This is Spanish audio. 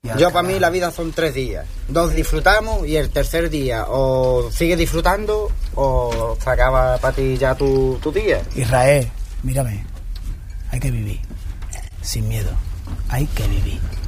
Yo para mí la vida son 3 días. 2 disfrutamos y el tercer día o sigues disfrutando o se acaba para ti ya tu día. Israel, mírame. Hay que vivir. Sin miedo. Hay que vivir.